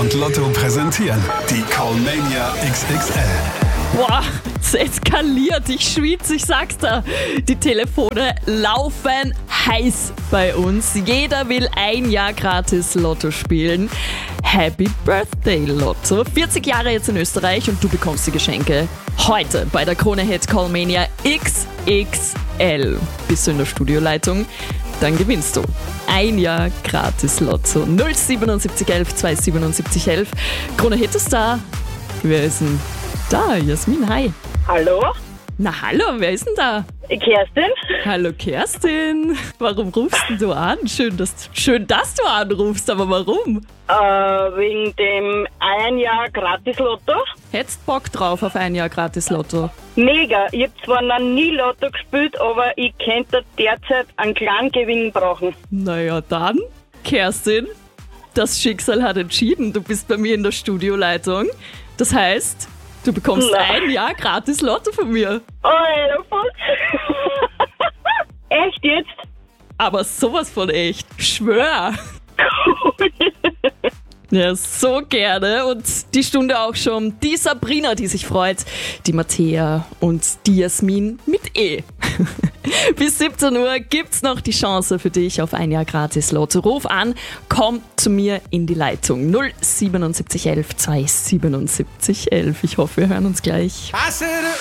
und Lotto präsentieren die Callmania XXL. Boah, es eskaliert, ich schwitze, ich sag's da. Die Telefone laufen heiß bei uns. Jeder will ein Jahr gratis Lotto spielen. Happy Birthday Lotto. 40 Jahre jetzt in Österreich und du bekommst die Geschenke heute bei der Krone Hit Callmania XXL. Bist du in der Studioleitung? Dann gewinnst du ein Jahr gratis Lotto. 07711 27711. Krone Hit ist da. Wer ist denn da? Jasmin, hi. Hallo? Na hallo, wer ist denn da? Kerstin? Hallo Kerstin. Warum rufst denn du an? Schön, dass du anrufst, aber warum? Wegen dem ein Jahr Gratis-Lotto. Hättest Bock drauf auf ein Jahr gratis Lotto? Mega. Ich habe zwar noch nie Lotto gespielt, aber ich könnte derzeit einen kleinen Gewinn brauchen. Naja dann, Kerstin, das Schicksal hat entschieden. Du bist bei mir in der Studioleitung. Das heißt, du bekommst ein Jahr gratis Lotto von mir. Alter, echt jetzt? Aber sowas von echt. Schwör. Ja, so gerne. Und die Stunde auch schon. Die Sabrina, die sich freut. Die Matthäa und die Jasmin mit E. Bis 17 Uhr gibt's noch die Chance für dich auf ein Jahr gratis Lotto. Ruf an, komm zu mir in die Leitung. 07711 27711. Ich hoffe, wir hören uns gleich.